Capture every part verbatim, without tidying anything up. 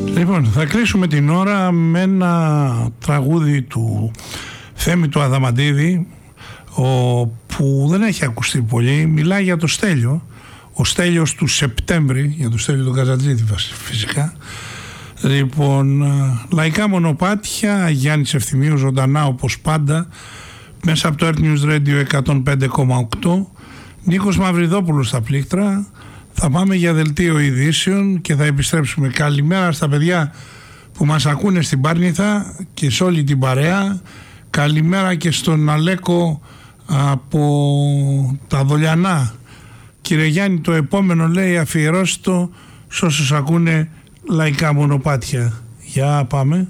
Λοιπόν, θα κλείσουμε την ώρα με ένα τραγούδι του Θέμη του Αδαμαντίδη, ο, που δεν έχει ακουστεί πολύ. Μιλάει για το Στέλιο, ο Στέλιος του Σεπτέμβρη, για το Στέλιο του Καζατζίδη φυσικά. Λοιπόν, λαϊκά μονοπάτια, Γιάννης Ευθυμίου, ζωντανά όπως πάντα, μέσα από το Earth News Radio εκατόν πέντε κόμμα οκτώ. Νίκος Μαυριδόπουλος στα πλήκτρα. Θα πάμε για δελτίο ειδήσεων και θα επιστρέψουμε. Καλημέρα στα παιδιά που μας ακούνε στην Πάρνηθα και σε όλη την παρέα. Καλημέρα και στον Αλέκο από τα Δολιανά. Κύριε Γιάννη, το επόμενο λέει αφιερώστε το σε όσους ακούνε λαϊκά μονοπάτια. Για πάμε.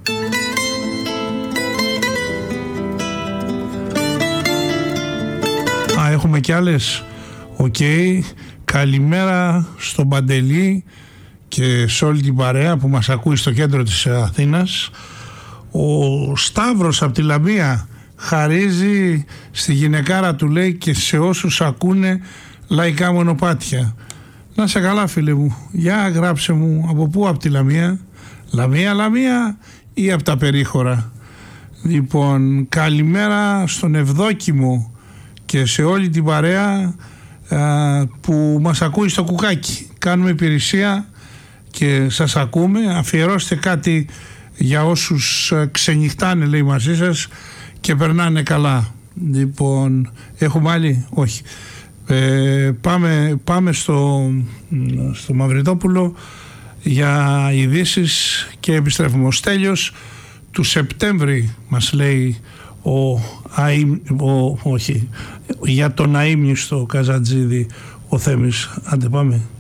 Α, έχουμε κι άλλες. Οκ. Okay. Καλημέρα στον Παντελή και σε όλη την παρέα που μας ακούει στο κέντρο της Αθήνας. Ο Σταύρος από τη Λαμία χαρίζει στη γυναικάρα του, λέει, και σε όσους ακούνε λαϊκά μονοπάτια. Να σε καλά, φίλε μου. Για γράψε μου από πού, από τη Λαμία. Λαμία, Λαμία ή από τα περίχωρα. Λοιπόν, καλημέρα στον Ευδόκιμο και σε όλη την παρέα που μας ακούει στο κουκάκι. Κάνουμε υπηρεσία και σας ακούμε. Αφιερώστε κάτι για όσους ξενυχτάνε, λέει, μαζί σας και περνάνε καλά. Λοιπόν, έχουμε άλλη? Όχι. Ε, πάμε, πάμε στο, στο Μαυριδόπουλο για ειδήσεις και επιστρέφουμε. Ο Στέλιος του Σεπτέμβρη μας λέει ο, ο, όχι, για τον αείμνηστο Καζατζίδη ο Θέμης. Άντε πάμε.